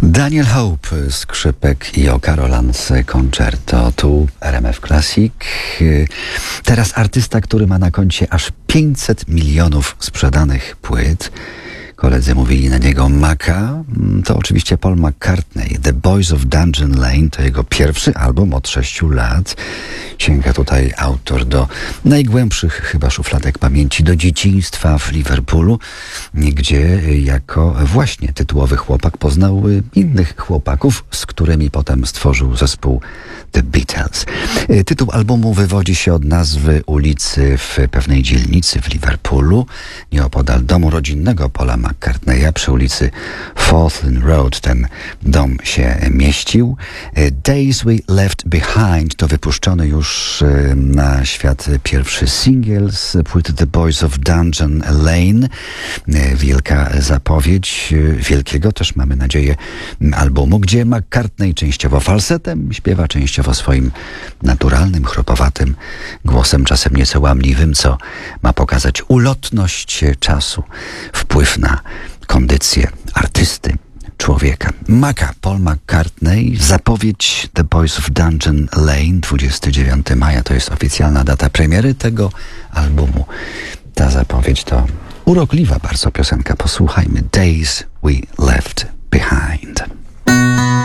Daniel Hope, skrzypek i Carolans Concerto, tu RMF Classic. Teraz artysta, który ma na koncie aż 500 milionów sprzedanych płyt. Koledzy mówili na niego Maca. To oczywiście Paul McCartney. The Boys of Dungeon Lane to jego pierwszy album od 6 lat. Sięga tutaj autor do najgłębszych chyba szufladek pamięci, do dzieciństwa w Liverpoolu, gdzie jako właśnie tytułowy chłopak poznał innych chłopaków, z którymi potem stworzył zespół The Beatles. Tytuł albumu wywodzi się od nazwy ulicy w pewnej dzielnicy w Liverpoolu, nieopodal domu rodzinnego Paula McCartneya przy ulicy Forthlin Road. Ten dom się mieścił. Days We Left Behind to wypuszczony już na świat pierwszy singiel z płyty The Boys of Dungeon Lane. Wielka zapowiedź wielkiego też, mamy nadzieję, albumu, gdzie McCartney częściowo falsetem śpiewa, częściowo swoim naturalnym, chropowatym głosem, czasem nieco łamliwym, co ma pokazać ulotność czasu, wpływ na kondycję artysty, człowieka. Maca, Paul McCartney, zapowiedź The Boys of Dungeon Lane, 29 maja, to jest oficjalna data premiery tego albumu. Ta zapowiedź to urokliwa bardzo piosenka. Posłuchajmy. Days We Left Behind.